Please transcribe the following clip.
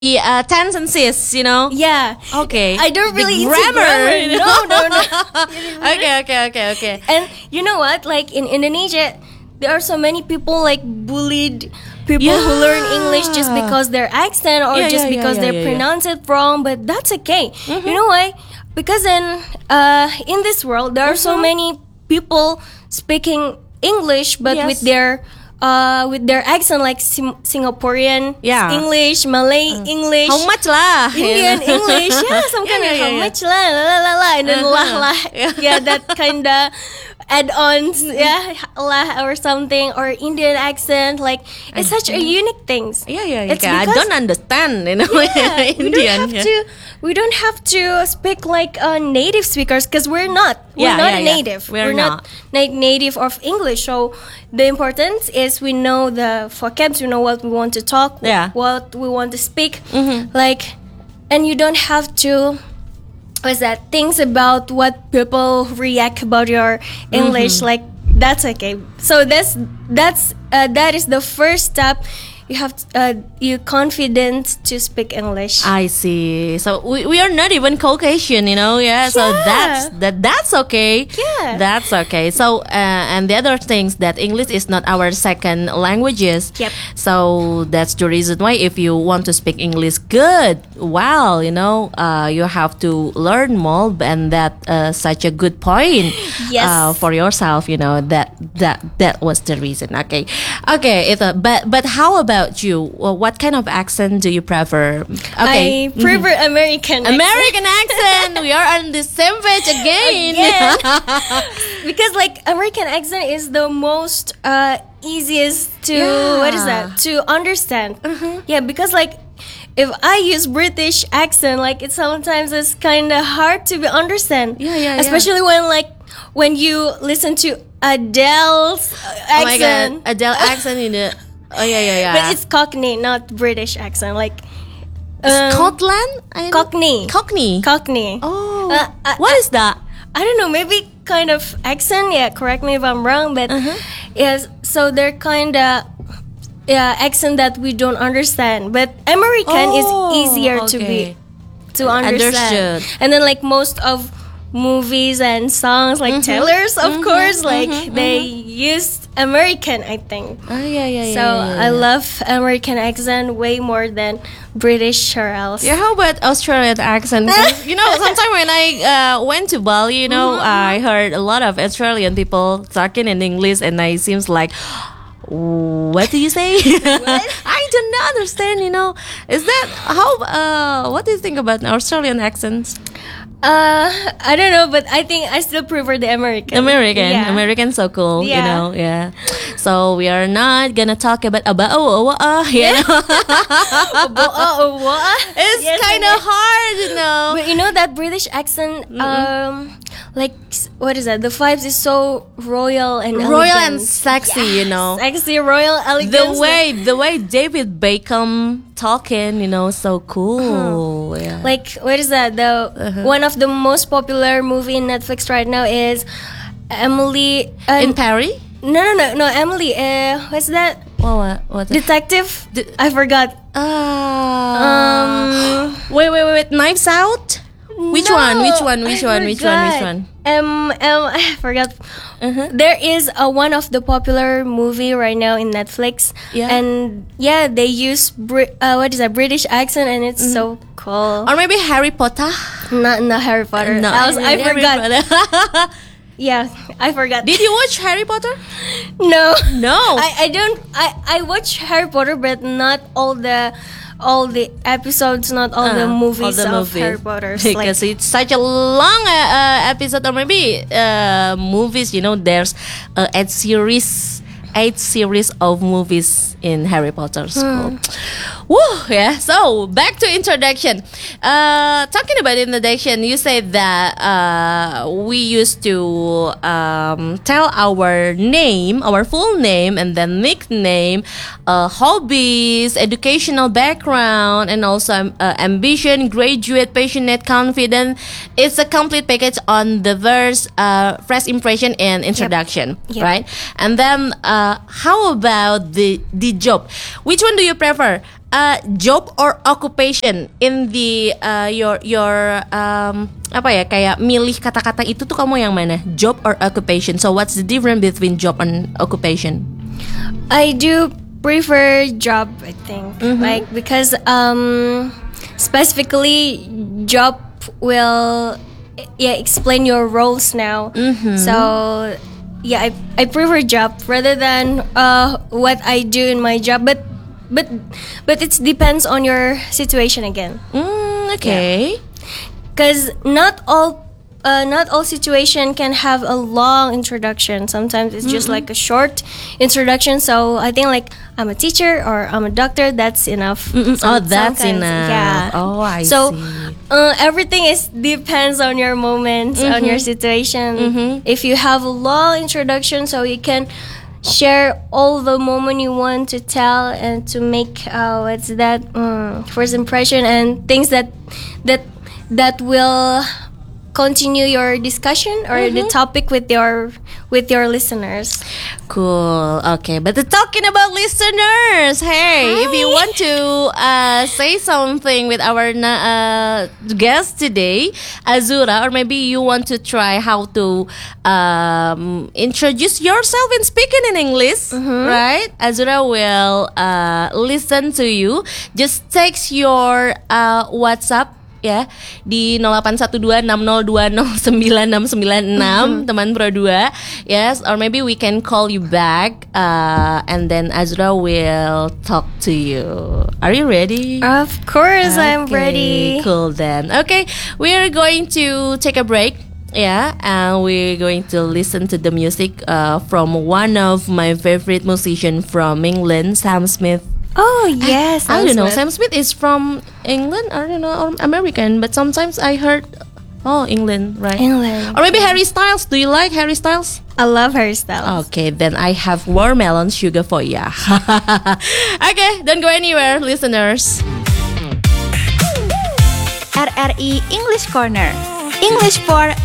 tenses, you know. Yeah. Okay. I don't The really into grammar. You know? No. Okay. And you know what? Like in Indonesia, there are so many people like bullied people who learn English just because their accent or just because they pronounce it wrong. But that's okay. You know why? Because in this world there are so many people speaking English, but with their accent, like Singaporean English, Malay English, How much lah? Indian English, some kind of how much lah, and then lah, that kind of add-ons, lah or something, or Indian accent, like it's such a unique things. It's I don't understand, you know, Indian. We don't have to speak like native speakers because we're not. We're not a native. We're not native of English. So the importance is we know the vocabs. We know what we want to talk. What we want to speak. Like, and you don't have to. What's that? Things about what people react about your English. Like that's okay. So that is the first step. You have you're confident to speak English. I see. So we are not even Caucasian, you know. So that's okay. That's okay. So and the other things that English is not our second languages. So that's the reason why if you want to speak English good, well, you know, you have to learn more, and that such a good point. For yourself, you know, that was the reason. Okay. But how about you? Well, what kind of accent do you prefer? I prefer American accent. We are on the same page again. Because like American accent is the most easiest to understand. Because like if I use British accent, like it sometimes is kind of hard to understand. Especially when you listen to Adele's accent. Oh my God, Adele accent in the. But it's Cockney, not British accent. Like Scotland? Cockney. Oh, what is that? I don't know. Maybe kind of accent. Yeah, correct me if I'm wrong. But yes, so they're kind of accent that we don't understand. But American is easier to understand. Understood. And then like most of movies and songs, like Taylor's, of course, like they used American, I think. So I love American accent way more than British or else. How about Australian accent? 'Cause, you know, sometimes when I went to Bali, you know, I heard a lot of Australian people talking in English, and it seems like, what do you say? I do not understand, you know. Is that how? What do you think about Australian accents? I don't know, but I think I still prefer the American. American so cool, you know. So we are not gonna talk about you know. It's kind of hard, you know. But you know that British accent, like what is that? The vibes is so royal and sexy, you know. Sexy, royal, elegant. The way David Beckham talking, you know, so cool. Like what is that? The one of the most popular movie in Netflix right now is Emily in Paris. No, Emily. What's that? What? Detective. I forgot. Wait. Knives Out. Which one? I forgot. There is one of the popular movie right now in Netflix, and they use British accent, and it's so cool. Or maybe Harry Potter. Not Harry Potter. No, I forgot. I forgot. Did you watch Harry Potter? No. I don't. I watch Harry Potter, but not all the episodes, not all the movies of Harry Potter. Because it's such a long episode, or maybe movies. You know, there's 8 series of movies in Harry Potter school. So back to introduction. Talking about introduction, you said that we used to tell our name, our full name, and then nickname, hobbies, educational background, and also ambition, graduate, passionate, confident. It's a complete package on the first impression and introduction, right? And then how about the job? Which one do you prefer? job or occupation in the your apa ya, kayak milih kata-kata itu tuh kamu yang mana? Job or occupation? So what's the difference between job and occupation? I do prefer job, I think. Like, because specifically job will explain your roles now. So yeah, I prefer job rather than what I do in my job, but it depends on your situation again. Okay. Because not all situation can have a long introduction. Sometimes it's just like a short introduction. So I think like I'm a teacher or I'm a doctor, that's enough. That's enough. Yeah. Oh, I see. Everything depends on your moment, on your situation. If you have a long introduction, so you can share all the moment you want to tell and to make first impression and things that will continue your discussion or the topic with your listeners. Cool. Okay, but talking about listeners, hey, if you want to say something with our guest today, Azura, or maybe you want to try how to introduce yourself in speaking in English, right? Azura will listen to you. Just text your WhatsApp ya di 081260209696 teman Pro 2. Yes, or maybe we can call you back and then Azura will talk to you. Are you ready? Of course, I'm ready. Cool then. Okay, we're going to take a break. Yeah, and we're going to listen to the music from one of my favorite musicians from England, Sam Smith. Oh yes, I don't know. Sam Smith is from England. I don't know, or American. But sometimes I heard, England, right? England. Or maybe Harry Styles. Do you like Harry Styles? I love Harry Styles. Okay, then I have watermelon sugar for ya. Okay, don't go anywhere, listeners. RRI English Corner. English for